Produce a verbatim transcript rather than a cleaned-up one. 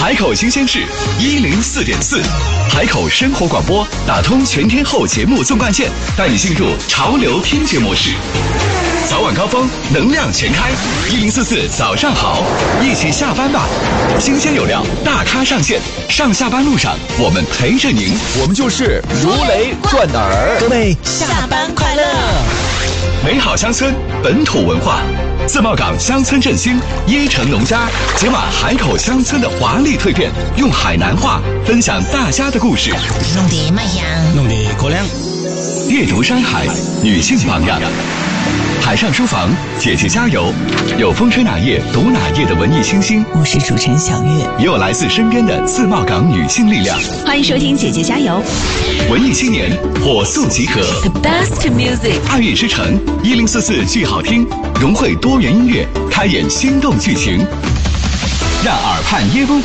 海口新鲜事一零四点四，海口生活广播打通全天候节目纵贯线，带你进入潮流听觉模式。早晚高峰，能量全开，一零四四早上好，一起下班吧。新鲜有料，大咖上线，上下班路上我们陪着您， 我们就是如雷贯耳。 各位下班快乐！ 美好乡村，本土文化。自贸港乡村振兴，椰城农家解码海口乡村的华丽蜕变，用海南话分享大家的故事， 弄得卖香， 弄得口亮。 阅读山海，女性榜样。海上书房，姐姐加油！有风吹哪页读哪页的文艺清新， 我是主持人小月， 也有来自身边的自贸港女性力量。 欢迎收听姐姐加油！ 文艺青年火速集合 The best music， 爱乐之城一零四四剧好听，融汇多元音乐，开演心动剧情，让耳畔椰风。